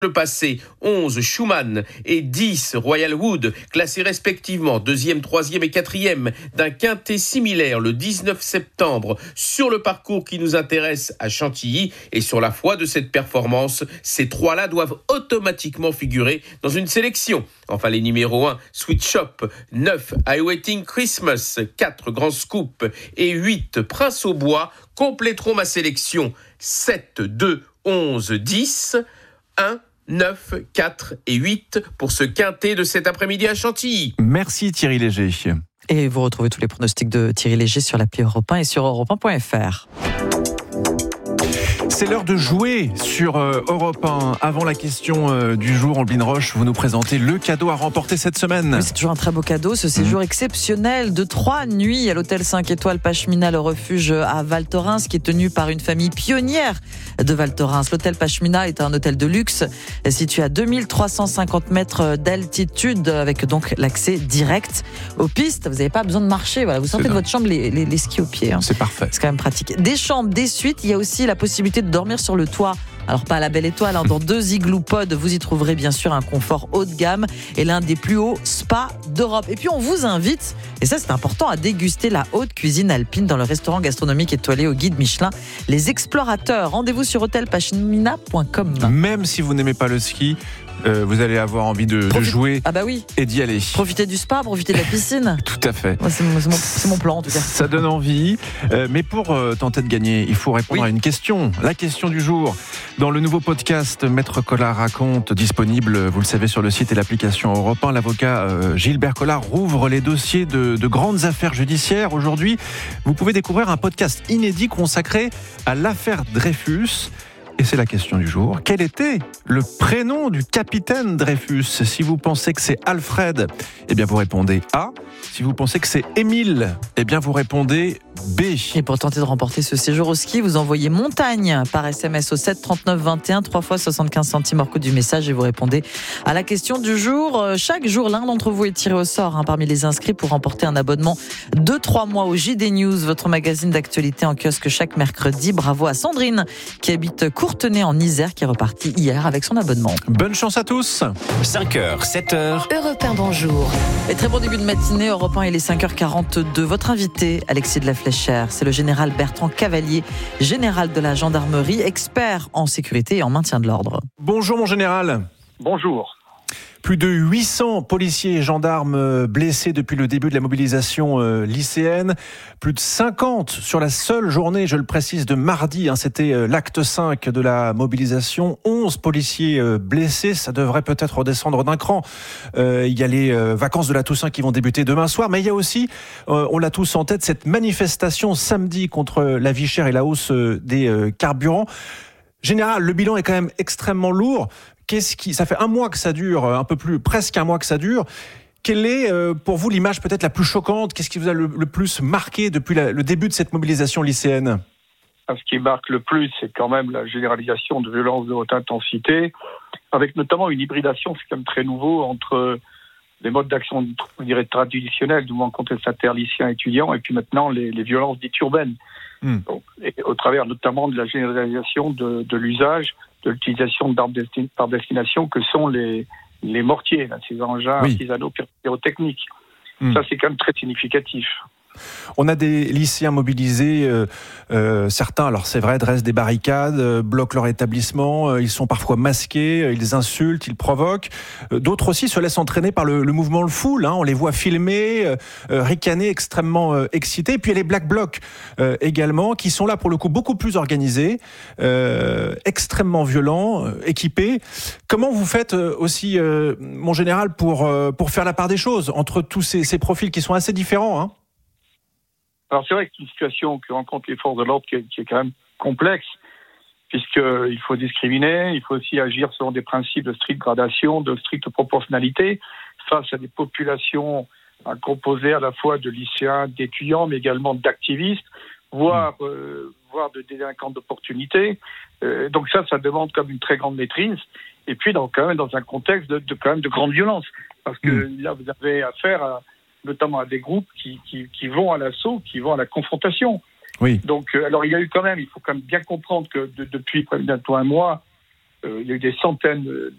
Le passé, 11 Schumann et 10 Royal Wood, classés respectivement 2e, 3e et 4e d'un quintet similaire le 19 septembre sur le parcours qui nous intéresse à Chantilly. Et sur la foi de cette performance, ces trois-là doivent automatiquement figurer dans une sélection. Enfin, les numéros 1, Sweet Shop, 9, I Waiting Christmas, 4, Grand Scoop et 8, Prince au Bois compléteront ma sélection. 7, 2, 11, 10, 1, 9, 4 et 8 pour ce quintet de cet après-midi à Chantilly. Merci Thierry Léger. Et vous retrouvez tous les pronostics de Thierry Léger sur l'appli Europe 1 et sur europe1.fr. C'est l'heure de jouer sur Europe 1. Avant la question du jour, Ambline Roche, vous nous présentez le cadeau à remporter cette semaine. Oui, c'est toujours un très beau cadeau, ce séjour exceptionnel de 3 nuits à l'hôtel 5 étoiles Pashmina, le refuge à Val Thorens, qui est tenu par une famille pionnière de Val Thorens. L'hôtel Pashmina est un hôtel de luxe situé à 2350 mètres d'altitude, avec donc l'accès direct aux pistes. Vous n'avez pas besoin de marcher, voilà. Vous sortez de votre chambre les skis aux pieds. C'est parfait. C'est quand même pratique. Des chambres, des suites, il y a aussi la possibilité de dormir sur le toit. Alors pas à la Belle Étoile, dans 2 igloos pods, vous y trouverez bien sûr un confort haut de gamme et l'un des plus hauts spas d'Europe. Et puis on vous invite, et ça c'est important, à déguster la haute cuisine alpine dans le restaurant gastronomique étoilé au guide Michelin, Les Explorateurs. Rendez-vous sur hôtelpashmina.com. Même si vous n'aimez pas le ski, vous allez avoir envie de jouer et d'y aller. Profitez du spa, profitez de la piscine. Tout à fait. Ouais, c'est mon plan en tout cas. Ça donne envie. Mais pour tenter de gagner, il faut répondre à une question. La question du jour. Dans le nouveau podcast Maître Collard raconte, disponible, vous le savez, sur le site et l'application Europe 1, l'avocat Gilbert Collard rouvre les dossiers de grandes affaires judiciaires. Aujourd'hui, vous pouvez découvrir un podcast inédit consacré à l'affaire Dreyfus. Et c'est la question du jour. Quel était le prénom du capitaine Dreyfus ? Si vous pensez que c'est Alfred, eh bien vous répondez A. Si vous pensez que c'est Émile, eh bien vous répondez B. Et pour tenter de remporter ce séjour au ski, vous envoyez montagne par SMS au 7 39 21, 3 fois 75 centimes hors coût du message, et vous répondez à la question du jour. Chaque jour, l'un d'entre vous est tiré au sort parmi les inscrits pour remporter un abonnement de 3 mois au JD News, votre magazine d'actualité en kiosque chaque mercredi. Bravo à Sandrine qui habite Courtenay en Isère, qui est repartie hier avec son abonnement. Bonne chance à tous. 5h, 7h. Europe 1, bonjour. Et très bon début de matinée, Europe 1, il est 5h42. Votre invité, Alexis de la Fléchère, c'est le général Bertrand Cavalier, général de la gendarmerie, expert en sécurité et en maintien de l'ordre. Bonjour mon général. Bonjour. Plus de 800 policiers et gendarmes blessés depuis le début de la mobilisation lycéenne. Plus de 50 sur la seule journée, je le précise, de mardi. C'était l'acte 5 de la mobilisation. 11 policiers blessés. Ça devrait peut-être redescendre d'un cran. Il y a les vacances de la Toussaint qui vont débuter demain soir. Mais il y a aussi, on l'a tous en tête, cette manifestation samedi contre la vie chère et la hausse des carburants. Général, le bilan est quand même extrêmement lourd. Ça fait un mois que ça dure, un peu plus, presque un mois que ça dure. Quelle est pour vous l'image peut-être la plus choquante ? Qu'est-ce qui vous a le plus marqué depuis le début de cette mobilisation lycéenne ? Ce qui marque le plus, c'est quand même la généralisation de violences de haute intensité, avec notamment une hybridation, c'est quand même très nouveau, entre les modes d'action, on dirait, traditionnels, du moins contestataires, lycéens, étudiants, et puis maintenant les violences dites urbaines. Donc, et au travers notamment de la généralisation de l'usage, de l'utilisation d'armes par destination que sont les mortiers, ces engins artisanaux pyrotechniques. Ça, c'est quand même très significatif. On a des lycéens mobilisés, certains, alors c'est vrai, dressent des barricades, bloquent leur établissement, ils sont parfois masqués, ils insultent, ils provoquent. D'autres aussi se laissent entraîner par le mouvement de foule, on les voit filmer, ricaner, extrêmement excités. Et puis il y a les Black Blocs également, qui sont là pour le coup beaucoup plus organisés, extrêmement violents, équipés. Comment vous faites aussi, mon général, pour faire la part des choses entre tous ces profils qui sont assez différents, Alors c'est vrai que c'est une situation que rencontrent les forces de l'ordre qui est quand même complexe, puisqu'il faut discriminer, il faut aussi agir selon des principes de stricte gradation, de stricte proportionnalité, face à des populations composées à la fois de lycéens, d'étudiants, mais également d'activistes, voire de délinquants d'opportunité. Donc ça demande comme une très grande maîtrise, et puis quand même dans un contexte de grande violence, parce que là vous avez affaire notamment à des groupes qui vont à l'assaut, qui vont à la confrontation. Oui. Donc, alors il faut quand même bien comprendre que depuis bientôt un mois, il y a eu des centaines